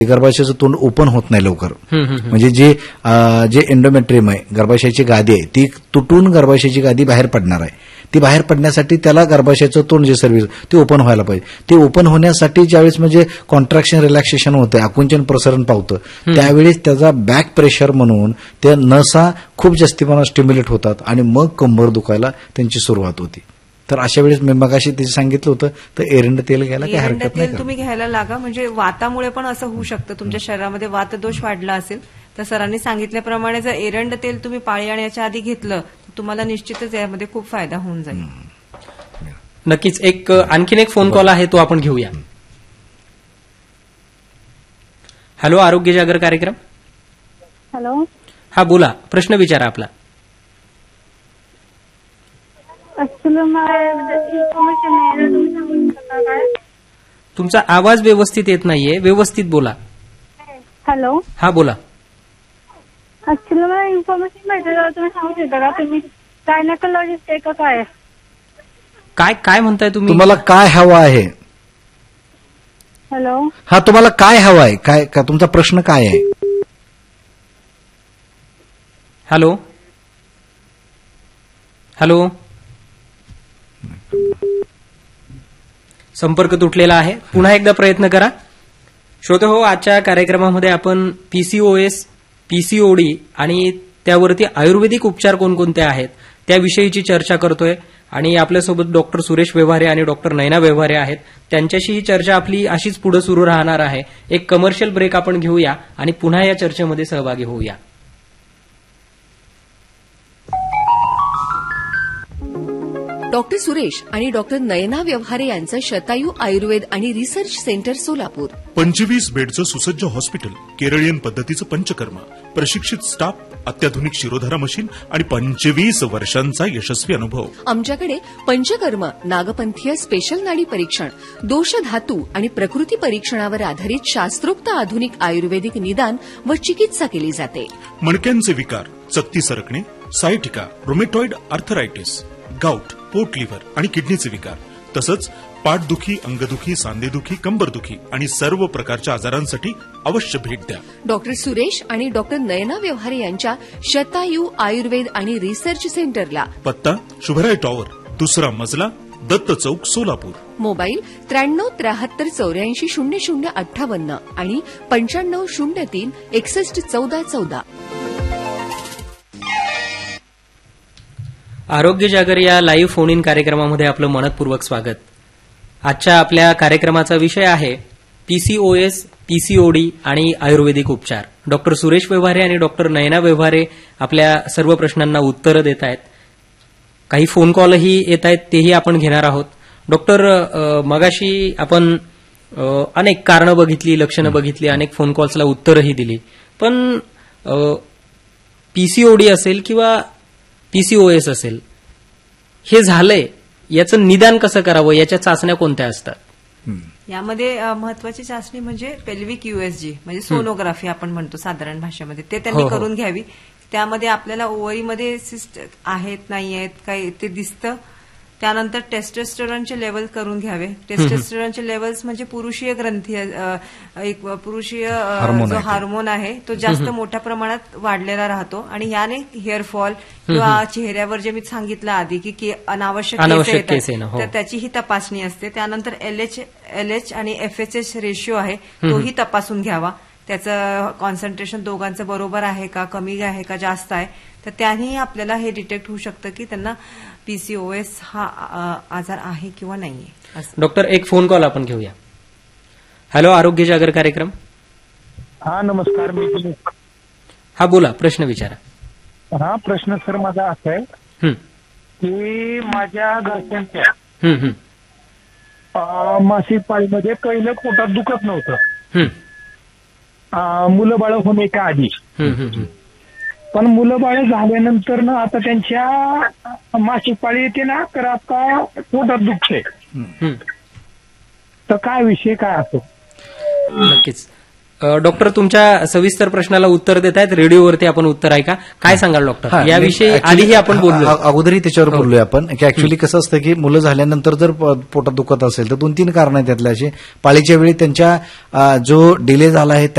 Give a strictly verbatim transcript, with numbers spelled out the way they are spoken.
गर्भाशयाचं तोंड ओपन होत नाही लवकर. म्हणजे जे जे एंडोमेट्रियम आहे, गर्भाशयाची गादी आहे, ती तुटून गर्भाशयाची गादी बाहेर पडणार आहे. ती बाहेर पडण्यासाठी त्याला गर्भाशयाचं तोंड जे सर्व्हिस ते ओपन व्हायला पाहिजे. ते ओपन होण्यासाठी ज्यावेळेस म्हणजे कॉन्ट्रॅक्शन रिलॅक्सेशन होतं, आकुंचन प्रसरण पावतं, त्यावेळेस त्याचा बॅक प्रेशर म्हणून त्या नसा खूप जास्तीपणा स्टिम्युलेट होतात आणि मग कंबर दुखायला त्यांची सुरुवात होती. तर अशा वेळेस मी मगाशी तिथे सांगितलं होतं तर एरंड तेल घ्यायला काही हरकत नाही. तुम्ही घ्यायला लागा. म्हणजे वातामुळे पण असं होऊ शकतं, तुमच्या शरीरामध्ये वातदोष वाढला असेल तर सरांनी सांगितल्याप्रमाणे जर एरंड तेल तुम्ही पाळी आणण्याच्या आधी घेतलं तर तुम्हाला निश्चितच यामध्ये खूप फायदा होऊन जाईल. नक्कीच. एक आणखीन एक फोन कॉल आहे, तो आपण घेऊया. हॅलो, आरोग्य जागर कार्यक्रम. हॅलो. हा बोला, प्रश्न विचारा आपला. तुमचा आवाज व्यवस्थित येत नाहीये, व्यवस्थित बोला. हॅलो. हा बोला. ऍक्च्युली मला इन्फॉर्मेशन पाहिजे, तुम्ही सांगू शकता का तुम्ही गायनेकोलॉजिस्ट आहे का काय? काय काय म्हणताय तुम्ही? तुम्हाला काय हवं आहे? हॅलो. हा, तुम्हाला काय हवं आहे? काय का तुमचा प्रश्न काय आहे? हॅलो. हॅलो. संपर्क तुटलेला आहे. पुन्हा एकदा प्रयत्न करा. श्रोते हो, आजच्या कार्यक्रमामध्ये आपण पीसीओएस, पीसीओडी आणि त्यावरती आयुर्वेदिक उपचार कोणकोणते आहेत त्याविषयीची चर्चा करतोय. आणि आपल्यासोबत डॉक्टर सुरेश व्यवहारे आणि डॉक्टर नयना व्यवहारे आहेत. त्यांच्याशी ही चर्चा आपली अशीच पुढे सुरू राहणार आहे. एक कमर्शियल ब्रेक आपण घेऊया आणि पुन्हा या चर्चेमध्ये सहभागी होऊया. डॉक्टर सुरेश आणि डॉक्टर नयना व्यवहारे यांचं शतायू आयुर्वेद आणि रिसर्च सेंटर सोलापूर. पंचवीस बेडचं सुसज्ज हॉस्पिटल, केरळियन पद्धतीचं पंचकर्म, प्रशिक्षित स्टाफ, अत्याधुनिक शिरोधारा मशीन आणि पंचवीस वर्षांचा यशस्वी अनुभव. आमच्याकडे पंचकर्म, नागपंथीय स्पेशल नाडी परीक्षण, दोष धातू आणि प्रकृती परीक्षणावर आधारित शास्त्रोक्त आधुनिक आयुर्वेदिक निदान व चिकित्सा केली जाते. मणक्यांचे विकार, चकती सरकणे, सायटिका, रोमेटॉइड आर्थरायटिस, गाऊट, पोट लिव्हर आणि किडनीचे विकार, तसंच पाठदुखी, अंगदुखी, सांधेदुखी, कंबरदुखी आणि सर्व प्रकारच्या आजारांसाठी अवश्य भेट द्या. डॉक्टर सुरेश आणि डॉक्टर नयना व्यवहारे यांच्या शतायू आयुर्वेद आणि रिसर्च सेंटरला. पत्ता शुभराय टॉवर, दुसरा मजला, दत्त चौक, सोलापूर. मोबाईल त्र्याण्णव त्र्याहत्तर चौऱ्याऐंशी शून्य शून्य अठ्ठावन्न आणि पंच्याण्णव शून्य तीन एकसष्ट चौदा चौदा. आरोग्य जागर या लाईव्ह फोन इन कार्यक्रमामध्ये आपलं मनपूर्वक स्वागत. आजच्या आपल्या कार्यक्रमाचा विषय आहे पीसीओएस, पीसीओडी आणि आयुर्वेदिक उपचार. डॉक्टर सुरेश व्यवहारे आणि डॉक्टर नयना व्यवहारे आपल्या सर्व प्रश्नांना उत्तरं देत आहेत. काही फोन कॉलही येत आहेत, तेही आपण घेणार आहोत. डॉक्टर, मगाशी आपण अनेक कारणं बघितली, लक्षणं बघितली, अनेक फोन कॉल्सला उत्तरही दिली, पण पीसीओडी असेल किंवा पीसीओएस असेल, हे झालंय, याचं निदान कसं करावं, याच्या चाचण्या कोणत्या असतात? यामध्ये महत्वाची चाचणी म्हणजे पेल्विक यूएसजी म्हणजे सोनोग्राफी आपण म्हणतो साधारण भाषेमध्ये, ते त्यांनी करून घ्यावी. त्यामध्ये आपल्याला ओव्हरीमध्ये सिस्ट आहेत नाही आहेत काही ते दिसतं. त्यानंतर टेस्टोस्टेरॉनचे लेवल करून घ्यावे. टेस्टोस्टेरॉनचे लेवल्स म्हणजे पुरुषीय ग्रंथी, एक पुरुषीय जो हार्मोन आहे तो जास्त मोठ्या प्रमाणात वाढलेला राहतो आणि याने हेअरफॉल किंवा चेहऱ्यावर जे मी सांगितलं आधी की अनावश्यक केस येतात तर त्याची ही तपासणी असते. त्यानंतर एलएच एलएच आणि एफएचएच रेशिओ आहे तोही तपासून घ्यावा. त्याचं कॉन्सन्ट्रेशन दोघांचं बरोबर आहे का, कमी आहे का, जास्त आहे, तर त्यानेही आपल्याला हे डिटेक्ट होऊ शकतं की त्यांना पीसीओएस हा आजार आहे किंवा नाहीये. डॉक्टर, एक फोन कॉल आपण घेऊया. हॅलो, आरोग्य जागर कार्यक्रम. हा नमस्कार, मी. हा बोला, प्रश्न विचारा. हा प्रश्न सर माझा असा आहे की माझ्या घरच्यांच्या मासिक पाळीमध्ये पहिलं पोटात दुखत नव्हतं, मुलं बाळ होण्याच्या आधी, पण मुलं बाळ झाल्यानंतर ना आता त्यांच्या मासिक पाळी येते ना तर आता पोटात दुखते, तर काय विषय काय असतो? नक्कीच. अ, डॉक्टर तुमच्या सविस्तर प्रश्नाला उत्तर देत आहेत, रेडिओवरती आपण उत्तर ऐका. काय सांगाल हा, डॉक्टर याविषयी? actually- आधीही आपण बोललो. अ- अगोदरही त्याच्यावर हो. बोललोय आपण की ऍक्च्युली कसं असतं की मुलं झाल्यानंतर जर प- पोटात दुखत असेल तर दोन तीन कारण आहेत त्यातले असे. पाळीच्या वेळी त्यांच्या अ, जो डिले झाला आहे